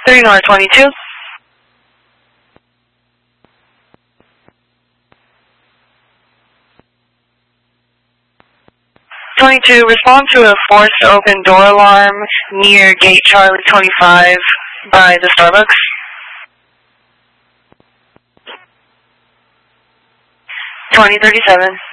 3 North 22. 22, respond to a forced open door alarm near gate Charlie 25 by the Starbucks. 2037.